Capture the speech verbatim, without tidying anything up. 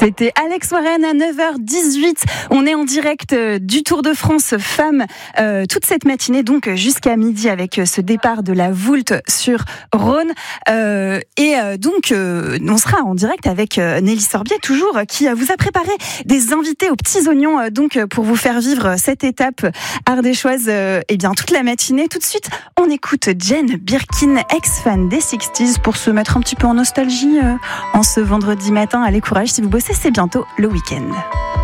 C'était Alex Warren à neuf heures dix-huit. On est en direct du Tour de France Femmes euh, toute cette matinée, donc jusqu'à midi avec ce départ de la Voulte sur Rhône. Euh, et euh, donc, euh, on sera en direct avec euh, Nelly Sorbier, toujours, qui euh, vous a préparé des invités aux petits oignons, euh, donc pour vous faire vivre cette étape ardéchoise euh, eh bien, toute la matinée. Tout de suite, on écoute Jane Birkin, ex-fan des sixties, pour se mettre un petit peu en nostalgie euh, en ce vendredi matin. Allez, courage, si vous bossez, c'est bientôt le week-end.